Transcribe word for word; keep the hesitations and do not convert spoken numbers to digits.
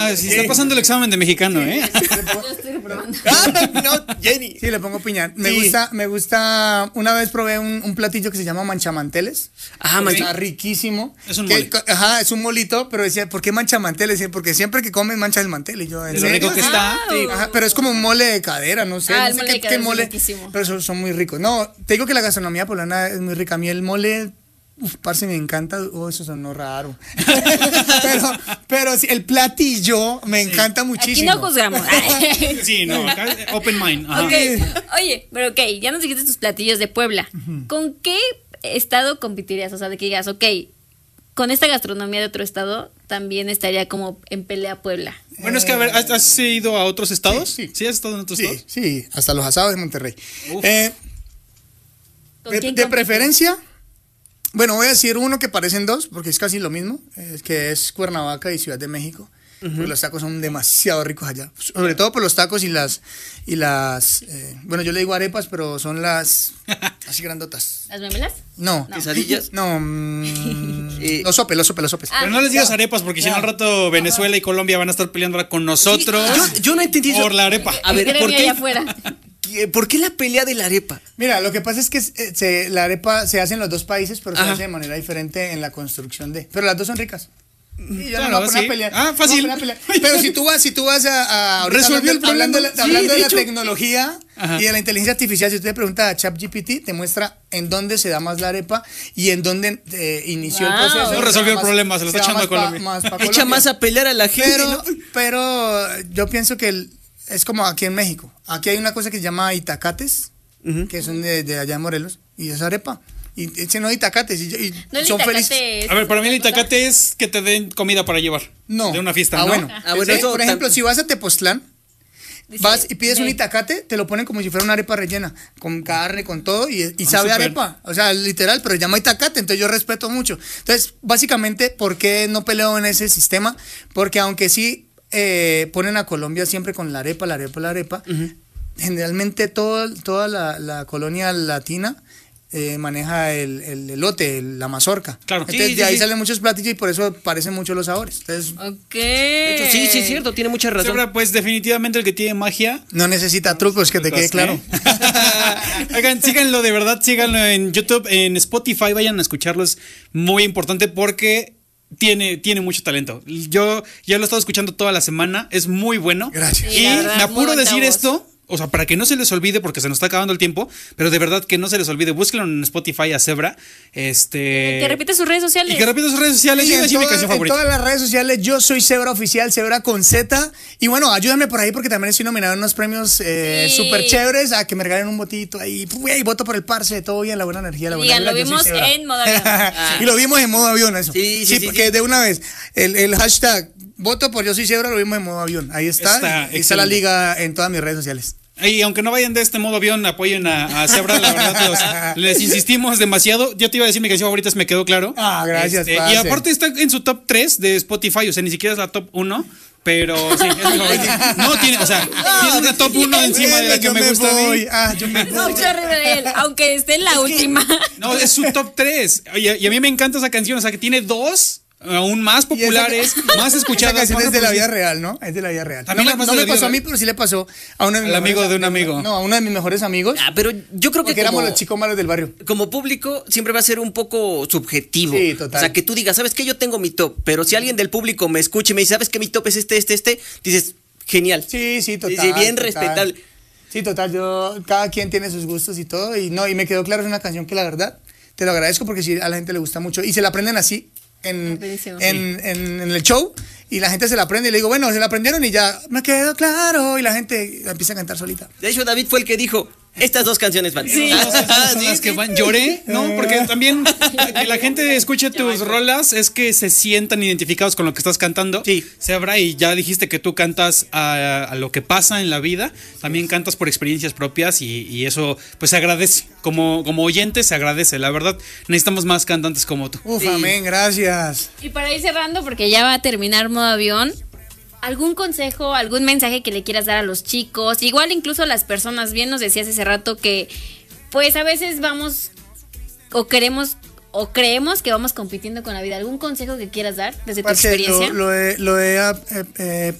Ah, sí, está pasando el examen de mexicano, ¿eh? Yo estoy reprobando. Ah, no, Jenny. Sí, le pongo piña. Me Sí. gusta, me gusta. Una vez probé un, un platillo que se llama manchamanteles. Ah, mancha- Está riquísimo. Es un Que- mole. Ajá, es un molito, pero decía, ¿por qué manchamanteles? Decía, porque siempre que comes manchas el mantel. Y yo, ¿en De lo rico serio? que está. Sí, ajá, pero es como un mole de cadera, no sé. Ah, no el sé mole qué, de qué cadera es mole. riquísimo. Pero son, son muy ricos. No, te digo que la gastronomía poblana es muy rica. A mí el mole. Uf, parce, me encanta. Oh, eso sonó raro. pero, pero sí, el platillo me encanta Aquí muchísimo. no juzgamos. Sí, no, acá, open mind. Ajá. Ok, oye, pero ok, ya nos dijiste tus platillos de Puebla. ¿Con qué estado competirías? O sea, de que digas, ok, con esta gastronomía de otro estado también estaría como en pelea Puebla. Bueno, es que a ver, ¿has, has ido a otros estados? Sí, sí. ¿Sí has estado en otros Sí, estados? sí, hasta los asados de Monterrey. Uf. Eh, ¿Con de quién de compites? preferencia, bueno, voy a decir uno que parecen dos, porque es casi lo mismo, es que es Cuernavaca y Ciudad de México. Porque los tacos son demasiado ricos allá. Sobre todo por los tacos y las, y las, eh, bueno, yo le digo arepas, pero son las así grandotas. ¿Las memelas? No, No. Quesadillas. no, mm, Eh, los sopes, los sopes, los sopes. Ah, Pero no les digas ya. arepas, porque si no Ya. al rato Venezuela y Colombia van a estar peleando con nosotros yo, yo no entendí eso. por la arepa. A ver, El ¿por gremio qué, allá afuera. qué- ¿por qué la pelea de la arepa? Mira, lo que pasa es que eh, se- la arepa se hace en los dos países, pero se Ajá. hace de manera diferente en la construcción de. Pero las dos son ricas. Y ya Claro, no me voy a poner sí. a pelear. Ah, No me voy a fácil. poner a pelear. Pero si tú vas, si tú vas a, a ahorita Resolvió hablando, el problema. hablando de la, Sí, hablando de de la hecho. tecnología Ajá. y de la inteligencia artificial, si tú le preguntas a ChatGPT, te muestra en dónde se da más la arepa y en dónde eh, inició Wow. el proceso. No resolvió el Más- problema, se lo está va echando más a pa- Colombia. más pa Echa Colombia. más a pelear a la gente, Pero, ¿no? pero yo pienso que el- es como aquí en México. Aquí hay una cosa que se llama itacates, Ujú. que son de, de allá de Morelos, y es arepa. Y dicen, no, itacates, y, y No, el son itacate felices. es A ver, para mí el otra cosa. itacate es que te den comida para llevar. No. De una fiesta, Ah, ¿no? bueno. Ah, bueno, Sí, eso por ejemplo, tam- si vas a Tepoztlán, Dice, vas y pides un ve. itacate, te lo ponen como si fuera una arepa rellena, con carne, con todo, y, y Ah, sabe a súper. arepa. O sea, literal, pero se llama itacate, entonces yo respeto mucho. Entonces, básicamente, ¿por qué no peleo en ese sistema? Porque aunque sí eh, ponen a Colombia siempre con la arepa, la arepa, la arepa, generalmente todo, toda la, la colonia latina eh, maneja el, el elote, el- la mazorca. Claro. Entonces, Sí, sí, de ahí sí. salen muchos platillos y por eso parecen mucho los sabores. Entonces, Ok. De hecho, sí, sí, es cierto, tiene mucha razón. Zebra, pues definitivamente el que tiene magia. no necesita trucos, que te quede claro. Oigan, síganlo, de verdad, síganlo en YouTube, en Spotify, vayan a escucharlo, es muy importante porque tiene, tiene mucho talento. Yo ya lo he estado escuchando toda la semana, es muy bueno. Gracias. Y Sí, la verdad, me muy apuro a buena decir voz. esto, o sea, para que no se les olvide, porque se nos está acabando el tiempo, pero de verdad que no se les olvide, búsquenlo en Spotify a Zebra. Este. Que repite sus redes sociales. Y que repita sus redes sociales. Sí, Yo iba a en, decir mi todas- canción en favorita. todas las redes sociales yo soy Zebra Oficial, Zebra con Z. Y bueno, ayúdame por ahí porque también estoy nominado en unos premios eh, Sí. súper chéveres a que me regalen un botito ahí. Y voto por el parce, todo bien, la buena energía, la buena Digan, lo vibra, yo soy vimos Zebra. en modo avión. Ah. Y lo vimos en modo avión, eso. Sí, sí, sí, porque sí. de una vez, el, el hashtag voto por yo soy Zebra lo vimos en modo avión. Ahí está. Está y está la excelente. liga en todas mis redes sociales. Y aunque no vayan de este modo avión, apoyen a, a Zebra, la verdad, los- les insistimos demasiado. Yo te iba a decir mi canción favorita, es Me Quedo Claro. Ah, gracias, Este, y parce. aparte está en su top tres de Spotify, o sea, ni siquiera es la top uno, pero sí, es mi favorita. No tiene, o sea, tiene una top uno encima de la que Yo me gusta a voy. mí. Ah, yo me voy. Mucho arriba de él, aunque esté en la última. No, es su top tres. Oye, y a mí me encanta esa canción, o sea, que tiene dos aún más Y esa- populares, más Esa escuchadas. canción más es de la vida reproducidas. real, ¿no? Es de la vida real. También no la me, más no de me la vida pasó a mí, real. pero sí le pasó a uno de mis Al amigo mejores- de un amigo. No, a uno de mis mejores amigos. Ah, pero yo creo que Porque éramos como, los chicos malos del barrio. como público siempre va a ser un poco subjetivo. Sí, total. O sea, que tú digas, ¿sabes qué? Yo tengo mi top, pero si alguien del público me escucha y me dice, ¿sabes qué? Mi top es este, este, este, dices, genial. Sí, sí, total. Sí, bien total. respetable. Sí, total. Yo, cada quien tiene sus gustos y todo. Y no, y me quedó claro, es una canción que la verdad te lo agradezco porque sí, a la gente le gusta mucho. Y se la aprenden así en, Buenísimo. en, en, en el show. Y la gente se la aprende y le digo, bueno, se la aprendieron y ya me quedó claro. Y la gente empieza a cantar solita. De hecho, David fue el que dijo, estas dos canciones van. Sí, Ah, esas ah, son sí, las que sí. van. Lloré, ¿no? Porque también que la gente escuche tus rolas es que se sientan identificados con lo que estás cantando. Sí. Zebra, y ya dijiste que tú cantas a, a lo que pasa en la vida, también cantas por experiencias propias y, y eso pues se agradece. Como, como oyente se agradece, la verdad. Necesitamos más cantantes como tú. Uf, Sí. amén, gracias. Y para ir cerrando, porque ya va a terminar modo avión, ¿algún consejo, algún mensaje que le quieras dar a los chicos? Igual incluso a las personas, bien nos decías hace rato que pues a veces vamos o queremos o creemos que vamos compitiendo con la vida. ¿Algún consejo que quieras dar desde tu Parce, experiencia? Lo, lo he, lo he, eh, eh,